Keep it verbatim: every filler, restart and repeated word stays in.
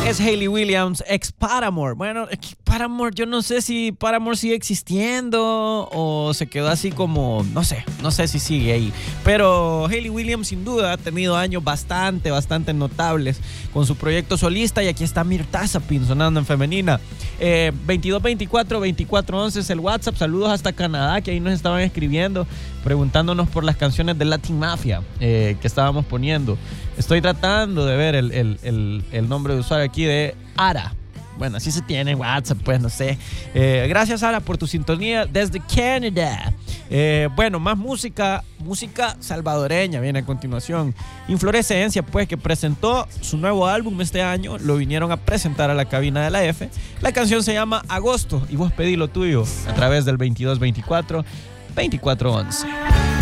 Es Hayley Williams, ex Paramore. Bueno, Paramore, yo no sé si Paramore sigue existiendo o se quedó así como, no sé, no sé si sigue ahí. Pero Hayley Williams sin duda ha tenido años bastante, bastante notables con su proyecto solista. Y aquí está Mirta Zapin sonando en femenina. Eh, veintidós veinticuatro veinticuatro once es el WhatsApp. Saludos hasta Canadá, que ahí nos estaban escribiendo, preguntándonos por las canciones de Latin Mafia eh, que estábamos poniendo. Estoy tratando de ver el, el, el, el nombre de usuario aquí de Ara. Bueno, así se tiene WhatsApp, pues no sé. Eh, gracias, Ara, por tu sintonía desde Canadá. Eh, bueno, más música, música salvadoreña viene a continuación. Inflorescencia, pues, que presentó su nuevo álbum este año. Lo vinieron a presentar a la cabina de la F. La canción se llama Agosto y vos pedí lo tuyo a través del veintidós veinticuatro veinticuatro once.